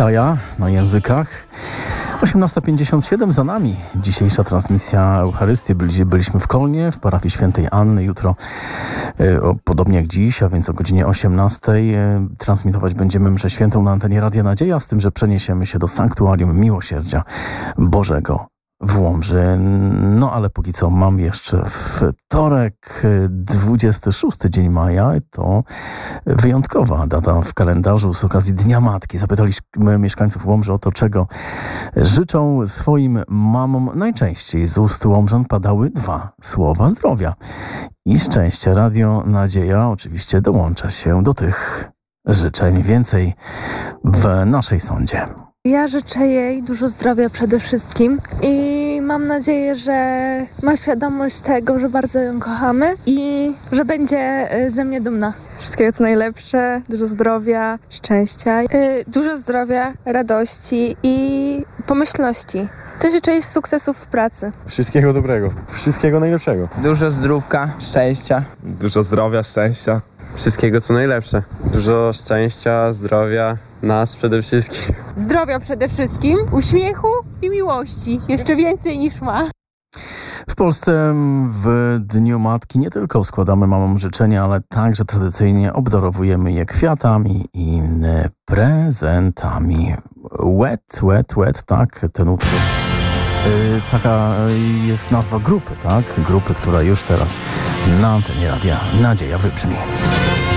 Kaja na językach. 18:57 za nami. Dzisiejsza transmisja Eucharystii. Byliśmy w Kolnie, w parafii Świętej Anny. Jutro, podobnie jak dziś, a więc o godzinie 18:00 transmitować będziemy mszę świętą na antenie Radia Nadzieja, z tym, że przeniesiemy się do Sanktuarium Miłosierdzia Bożego w Łomży. No ale póki co mam jeszcze wtorek, 26 dzień maja. To wyjątkowa data w kalendarzu z okazji Dnia Matki. Zapytaliśmy mieszkańców Łomży o to, czego życzą swoim mamom. Najczęściej z ust Łomżan padały dwa słowa zdrowia i szczęścia. Radio Nadzieja oczywiście dołącza się do tych życzeń. Więcej w naszej sądzie. Ja życzę jej dużo zdrowia przede wszystkim i mam nadzieję, że ma świadomość tego, że bardzo ją kochamy i że będzie ze mnie dumna. Wszystkiego co najlepsze, dużo zdrowia, szczęścia. Dużo zdrowia, radości i pomyślności. Też życzę jej sukcesów w pracy. Wszystkiego dobrego, wszystkiego najlepszego. Dużo zdrówka, szczęścia. Dużo zdrowia, szczęścia. Wszystkiego co najlepsze. Dużo szczęścia, zdrowia, nas przede wszystkim. Zdrowia przede wszystkim, uśmiechu i miłości. Jeszcze więcej niż ma. W Polsce w Dniu Matki nie tylko składamy mamom życzenia, ale także tradycyjnie obdarowujemy je kwiatami i prezentami. Wet, tak, ten utwór. Taka jest nazwa grupy, tak? Grupy, która już teraz na antenie Radia Nadzieja wybrzmi.